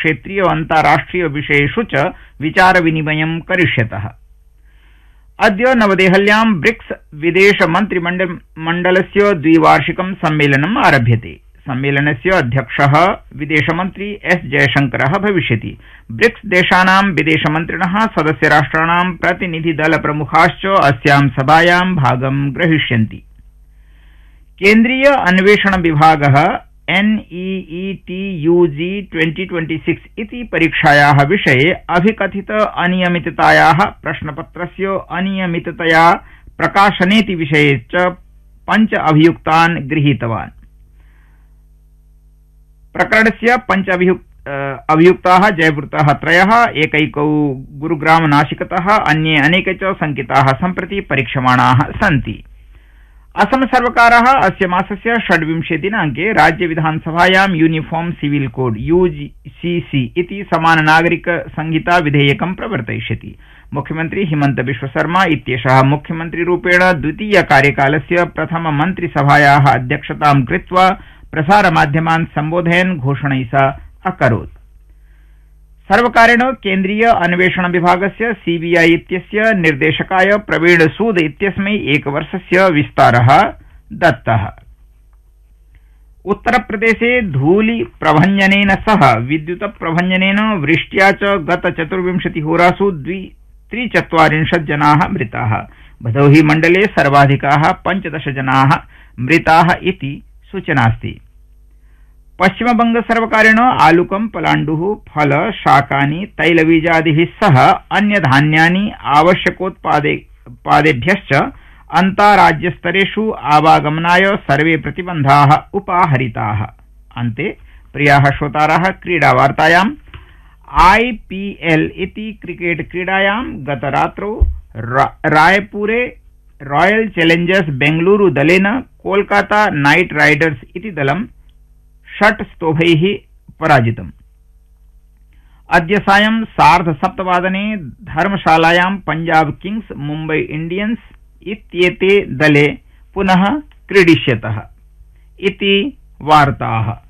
क्षेत्रीय अन्ताराष्ट्रिय विषयेषु च विचारविनिमयं करिष्यतः। अद्य नवदेहल्यां ब्रिक्स विदेशमन्त्रिमण्डलस्य द्विवार्षिकं सम्मेलनम् आरभ्यते। सम्मेलनस्य अध्यक्षः विदेशमन्त्री एस जयशंकरः भविष्यति। ब्रिक्स देशानां विदेशमन्त्रिणः सदस्यराष्ट्राणां प्रतिनिधिदलप्रमुखाश्च अस्यां सभायां भागं ग्रहीष्यन्ति। केन्द्रीय अन्वेषण विभागः NEET-UG 2026 इति परीक्षायाः विषये अभिकथित अनियमिततायाः प्रश्नपत्रस्य अनियमिततया प्रकाशनेति विषये च 5 अभियुक्तान् गृहीतवान्। प्रकरणस्य 5 अभियुक्ताः जयपुरतः 3, एकैकौ गुरुग्राम नासिकतः, अन्ये अनेके च शंकिताः सम्प्रति परीक्षमाणाः सन्ति। असम सर्वकारः अस्य मासस्य 26 दिनाङ्के राज्य विधानसभायां यूनिफॉर्म सिविल कोड UCC इति समान नागरिक संहिता विधेयकं प्रवर्तयिष्यति। मुख्यमंत्री हिमंत बिश्व शर्मा इत्येषः मुख्यमंत्रीरूपेण द्वितीय कार्यकालस्य प्रथम मन्त्रिसभायाः अध्यक्षतां कृत्वा प्रसारमाध्यमान् सम्बोधयन् घोषणा अकरोत्। सर्वकारेण केन्द्रीय अन्वेषण विभागस्य CBI इत्यस्य निर्देशकाय प्रवीण सूद इत्यस्मै 1 वर्षस्य विस्तारः दत्तः। उत्तरप्रदेशे धूलि प्रभञ्जनेन सह विद्युत प्रभञ्जनेन वृष्ट्या च गत 24 होरासु 43 जनाः मृताः। भदोही मण्डले सर्वाधिकाः 15 जनाः मृताः इति सूचनास्ति। पश्चिमबंग सर्वकारेण आलुकं, पलाण्डुः, फल, शाकानि, तैलबीजादिभिः सह अन्यधान्यानि आवश्यकोत्पादेभ्यश्च अन्ताराज्यस्तरेषु आवागमनाय सर्वे प्रतिबन्धाः उपाहरिताः। अन्ते प्रियाः श्रोताराः, क्रीडावार्तायाम् IPL इति क्रिकेट क्रीडायां गतरात्रौ रायपुरे रॉयल चैलेंजर्स बेंगलुरु दलेन कोलकाता नाइट राइडर्स इति दलं 6 स्तोभैः पराजितम्। अद्य सायं 7:30 धर्मशालायां पंजाब किंग्स मुम्बई इंडियंस इत्येते दले पुनः क्रीडिष्यतः इति वार्ताः।